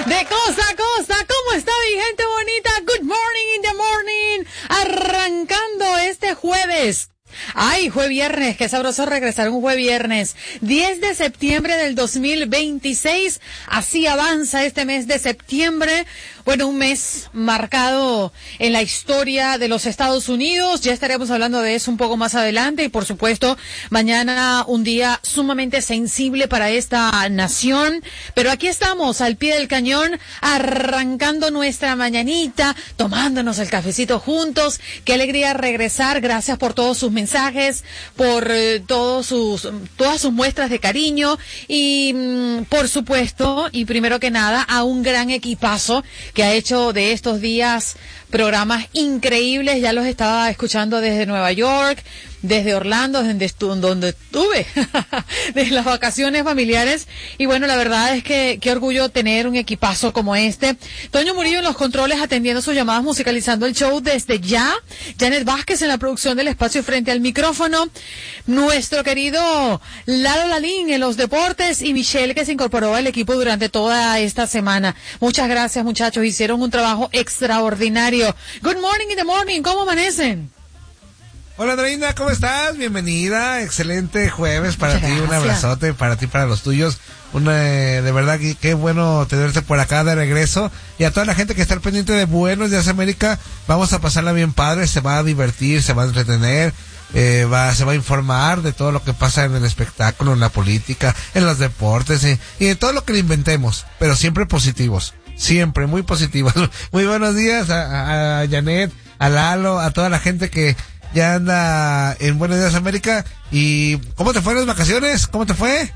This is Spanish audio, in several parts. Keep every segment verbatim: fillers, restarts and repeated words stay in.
De cosa a cosa, ¿cómo está mi gente bonita? Good morning in the morning. Arrancando este jueves. Ay, jueves viernes, qué sabroso regresar un jueves viernes. diez de septiembre del dos mil veintiséis. Así avanza este mes de septiembre. Bueno, un mes marcado en la historia de los Estados Unidos. Ya estaremos hablando de eso un poco más adelante. Y por supuesto, mañana un día sumamente sensible para esta nación. Pero aquí estamos, al pie del cañón, arrancando nuestra mañanita, tomándonos el cafecito juntos. Qué alegría regresar. Gracias por todos sus mensajes, por eh, todos sus, todas sus muestras de cariño. Y mm, por supuesto, y primero que nada, a un gran equipazo que ha hecho de estos días programas increíbles. Ya los estaba escuchando desde Nueva York, desde Orlando, desde estu- donde estuve, desde las vacaciones familiares. Y bueno, la verdad es que qué orgullo tener un equipazo como este. Toño Murillo en los controles atendiendo sus llamadas, musicalizando el show desde ya. Janet Vázquez en la producción del espacio frente al micrófono. Nuestro querido Lalo Lalín en los deportes y Michelle, que se incorporó al equipo durante toda esta semana. Muchas gracias, muchachos. Hicieron un trabajo extraordinario. Good morning in the morning. ¿Cómo amanecen? Hola Andreina, ¿cómo estás? Bienvenida, excelente jueves para Muchas ti, gracias. un abrazote para ti, para los tuyos, una, eh, de verdad que qué bueno tenerte por acá de regreso, y a toda la gente que está al pendiente de Buenos Días América, vamos a pasarla bien padre, se va a divertir, se va a entretener, eh, va, se va a informar de todo lo que pasa en el espectáculo, en la política, en los deportes, y, y de todo lo que le inventemos, pero siempre positivos, siempre muy positivos. Muy buenos días a, a, a Janet, a Lalo, a toda la gente que ya anda en Buenos Días América. ¿Y cómo te fueron las vacaciones? ¿Cómo te fue?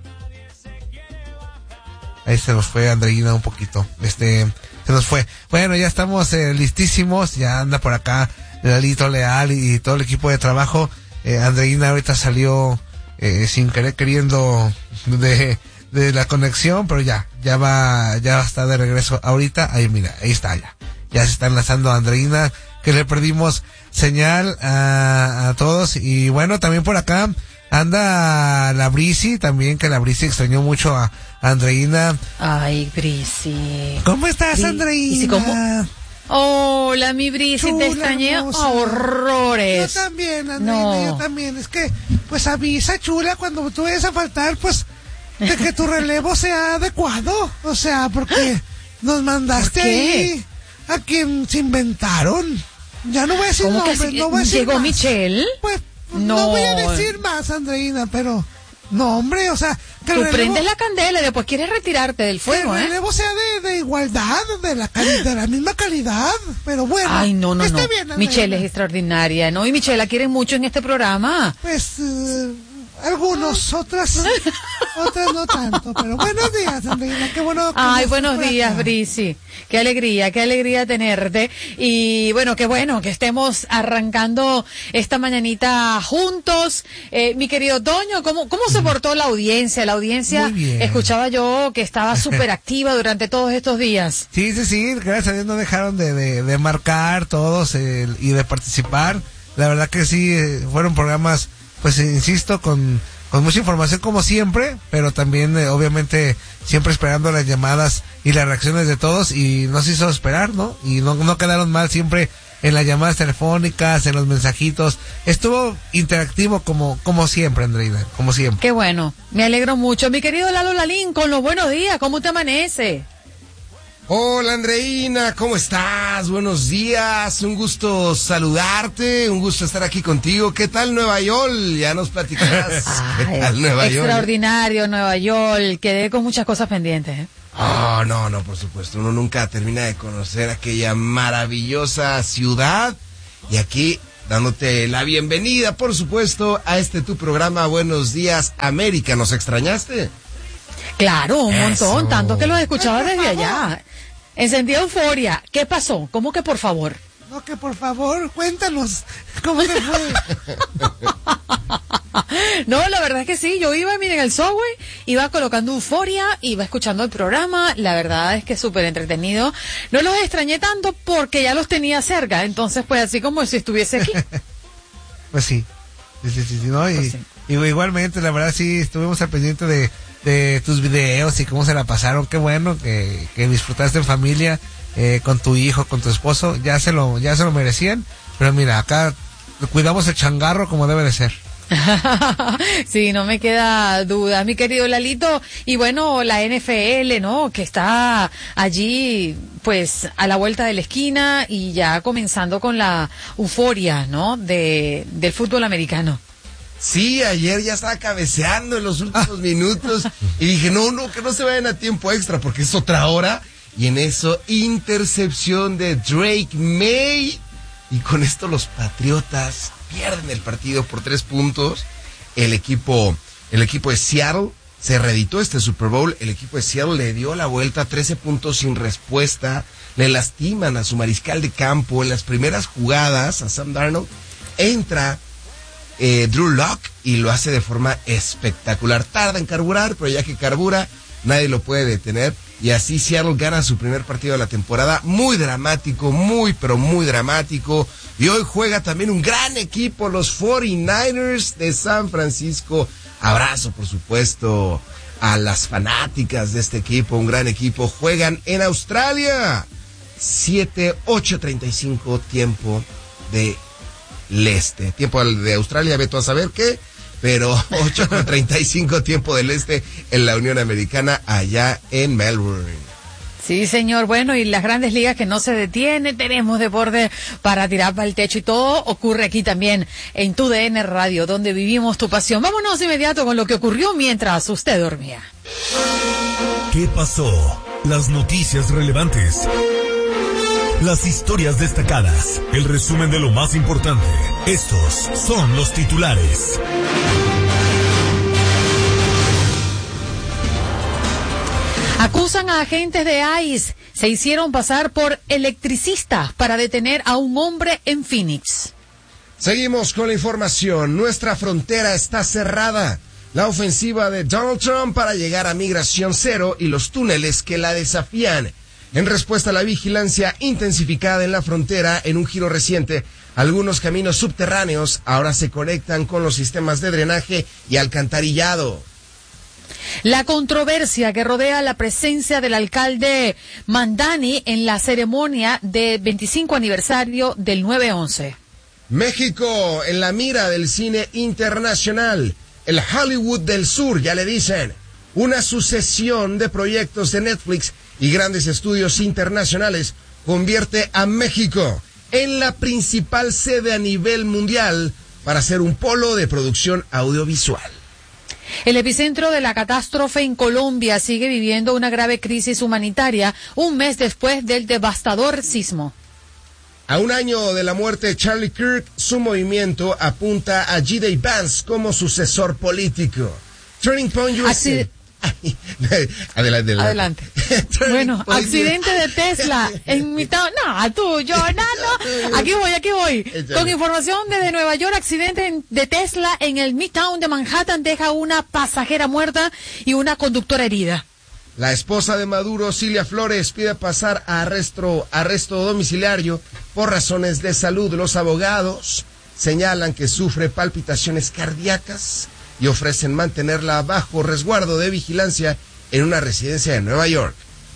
Ahí se nos fue Andreina un poquito. Este, se nos fue. Bueno, ya estamos eh, listísimos. Ya anda por acá Lalito Leal y, y todo el equipo de trabajo. Eh, Andreina ahorita salió eh, sin querer queriendo de, de la conexión, pero ya, ya va, ya va a estar de regreso ahorita. Ahí mira, ahí está ya. Ya se está enlazando a Andreina, que le perdimos señal a, a todos. Y bueno, también por acá anda la Brisi, también que la Brisi extrañó mucho a, a Andreina. Ay, Brisi. ¿Cómo estás, Bri- Andreina? ¿Y si cómo? Hola, mi Brisi, Chula, te extrañé a hermosa. horrores. Yo también, Andreina, No. yo también. Es que, pues avisa, chula, cuando tú vayas a faltar, pues, de que tu relevo sea adecuado. O sea, porque nos mandaste ¿Por qué? ahí a quien se inventaron. Ya no voy a decir ¿Cómo que nombres, así? no voy a decir ¿Llegó más. Michelle? Pues, no. No. voy a decir más, Andreina, pero, no, hombre, o sea, que el Tú relevo, prendes la candela y después quieres retirarte del que fuego, el ¿eh? relevo sea de, de igualdad, de la, cali- de la misma calidad, pero bueno. Ay, no, no, está no. bien, Andreina. Michelle es extraordinaria, ¿no? Y Michelle la quieren mucho en este programa. Pues, eh, algunos, otras, otras no tanto, pero buenos días, Andreina, qué bueno que Ay, estás buenos por días, acá. Brisi. Qué alegría, qué alegría tenerte. Y bueno, qué bueno que estemos arrancando esta mañanita juntos. Eh, mi querido Toño, ¿cómo, cómo se portó la audiencia? La audiencia, Muy bien. escuchaba yo que estaba súper activa durante todos estos días. Sí, sí, sí, gracias a Dios no dejaron de, de, de marcar todos eh, y de participar. La verdad que sí, eh, fueron programas, pues insisto, con, con mucha información como siempre, pero también eh, obviamente siempre esperando las llamadas y las reacciones de todos, y nos hizo esperar, ¿no? Y no, no quedaron mal siempre en las llamadas telefónicas, en los mensajitos. Estuvo interactivo como, como siempre, Andreina, como siempre. Qué bueno, me alegro mucho. Mi querido Lalo Lalín, con los buenos días, ¿cómo te amanece? Hola Andreina, ¿cómo estás? Buenos días, un gusto saludarte, un gusto estar aquí contigo. ¿Qué tal Nueva York? Ya nos platicarás. ¿Qué Ay, tal Nueva York? extraordinario, Nueva York. Quedé con muchas cosas pendientes, ¿eh? Oh, no, no, por supuesto. Uno nunca termina de conocer aquella maravillosa ciudad. Y aquí, dándote la bienvenida, por supuesto, a este tu programa Buenos Días América. ¿Nos extrañaste? Claro, un Eso. montón, tanto que los escuchaba Ay, por desde favor. allá. Encendí euforia. ¿Qué pasó? ¿Cómo que por favor? No, que por favor, cuéntanos, ¿cómo te fue? No, la verdad es que sí, yo iba, miren, el subway, iba colocando euforia, iba escuchando el programa, la verdad es que es súper entretenido. No los extrañé tanto porque ya los tenía cerca, entonces pues así como si estuviese aquí. Pues sí, sí, sí, sí, sí, ¿no? Y, Pues sí. igualmente, la verdad sí, estuvimos al pendiente de, de tus videos y cómo se la pasaron. Qué bueno que, que disfrutaste en familia, eh, con tu hijo, con tu esposo. Ya se lo, ya se lo merecían. Pero mira, acá cuidamos el changarro como debe de ser. Sí, no me queda duda, mi querido Lalito. Y bueno, la N F L, ¿no? Que está allí, pues, a la vuelta de la esquina y ya comenzando con la euforia, ¿no? De, del fútbol americano. Sí, ayer ya estaba cabeceando en los últimos ah. minutos y dije, no, no, que no se vayan a tiempo extra porque es otra hora. Y en eso, intercepción de Drake May. Y con esto los Patriotas pierden el partido por tres puntos. El equipo, el equipo de Seattle se reeditó este Super Bowl. El equipo de Seattle le dio la vuelta, trece puntos sin respuesta. Le lastiman a su mariscal de campo en las primeras jugadas, a Sam Darnold. Entra eh, Drew Lock y lo hace de forma espectacular. Tarda en carburar, pero ya que carbura, nadie lo puede detener. Y así Seattle gana su primer partido de la temporada. Muy dramático, muy, pero muy dramático. Y hoy juega también un gran equipo, los cuarenta y nueve ers de San Francisco. Abrazo, por supuesto, a las fanáticas de este equipo. Un gran equipo. Juegan en Australia. siete, ocho treinta y cinco tiempo del este. Tiempo de Australia, veto a saber qué. Pero ocho treinta y cinco tiempo del este en la Unión Americana, allá en Melbourne. Sí, señor. Bueno, y las grandes ligas que no se detienen, tenemos deporte para tirar para el techo y todo ocurre aquí también en Tu D N Radio, donde vivimos tu pasión. Vámonos de inmediato con lo que ocurrió mientras usted dormía. ¿Qué pasó? Las noticias relevantes. Las historias destacadas, el resumen de lo más importante. Estos son los titulares. Acusan a agentes de I C E. Se hicieron pasar por electricistas para detener a un hombre en Phoenix. Seguimos con la información. Nuestra frontera está cerrada. La ofensiva de Donald Trump para llegar a migración cero y los túneles que la desafían. En respuesta a la vigilancia intensificada en la frontera en un giro reciente, algunos caminos subterráneos ahora se conectan con los sistemas de drenaje y alcantarillado. La controversia que rodea la presencia del alcalde Mandani en la ceremonia de veinticinco aniversario del nueve once. México en la mira del cine internacional. El Hollywood del Sur, ya le dicen. Una sucesión de proyectos de Netflix y grandes estudios internacionales convierte a México en la principal sede a nivel mundial para ser un polo de producción audiovisual. El epicentro de la catástrofe en Colombia sigue viviendo una grave crisis humanitaria un mes después del devastador sismo. A un año de la muerte de Charlie Kirk, su movimiento apunta a G D Vance como sucesor político. Turning Point U S A. Así... Adelante, adelante. adelante. Bueno, accidente de Tesla en mitad. No, tú, yo, no, no. Aquí voy, aquí voy. Con información desde Nueva York, accidente de Tesla en el Midtown de Manhattan deja una pasajera muerta y una conductora herida. La esposa de Maduro, Cilia Flores, pide pasar a arresto, arresto domiciliario por razones de salud. Los abogados señalan que sufre palpitaciones cardíacas y ofrecen mantenerla bajo resguardo de vigilancia en una residencia de Nueva York.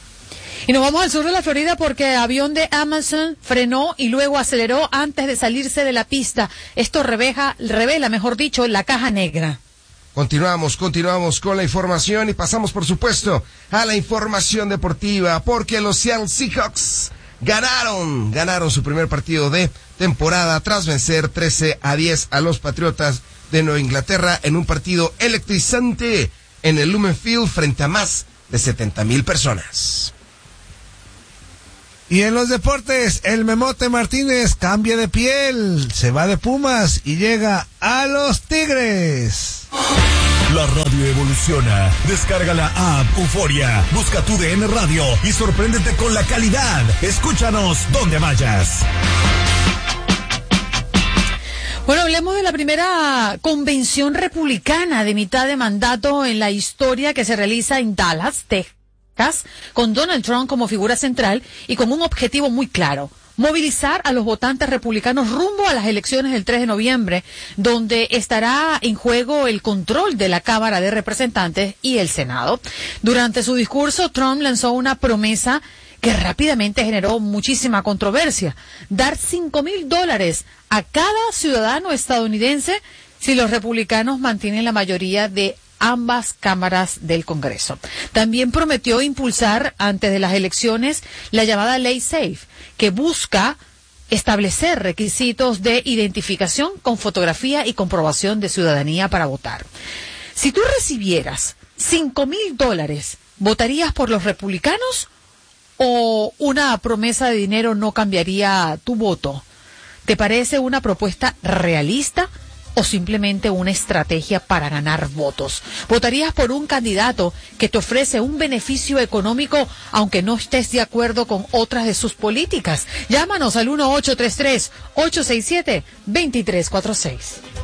Y nos vamos al sur de la Florida porque avión de Amazon frenó y luego aceleró antes de salirse de la pista. Esto revela, revela, mejor dicho, la caja negra. Continuamos, continuamos con la información y pasamos, por supuesto, a la información deportiva porque los Seattle Seahawks ganaron, ganaron su primer partido de temporada tras vencer trece a diez a los Patriotas de Nueva Inglaterra en un partido electrizante en el Lumen Field frente a más de setenta mil personas. Y en los deportes, el Memote Martínez cambia de piel, se va de Pumas y llega a los Tigres. La radio evoluciona. Descarga la app Euforia, busca Tu D N Radio y sorpréndete con la calidad. Escúchanos donde vayas. Bueno, hablemos de la primera convención republicana de mitad de mandato en la historia que se realiza en Dallas, Texas, con Donald Trump como figura central y con un objetivo muy claro: movilizar a los votantes republicanos rumbo a las elecciones del tres de noviembre, donde estará en juego el control de la Cámara de Representantes y el Senado. Durante su discurso, Trump lanzó una promesa que rápidamente generó muchísima controversia: dar cinco mil dólares a cada ciudadano estadounidense si los republicanos mantienen la mayoría de ambas cámaras del Congreso. También prometió impulsar antes de las elecciones la llamada Ley Safe, que busca establecer requisitos de identificación con fotografía y comprobación de ciudadanía para votar. Si tú recibieras cinco mil dólares, ¿votarías por los republicanos o una promesa de dinero no cambiaría tu voto? ¿Te parece una propuesta realista o simplemente una estrategia para ganar votos? ¿Votarías por un candidato que te ofrece un beneficio económico aunque no estés de acuerdo con otras de sus políticas? Llámanos al uno ocho tres tres, ocho seis siete, dos tres cuatro seis.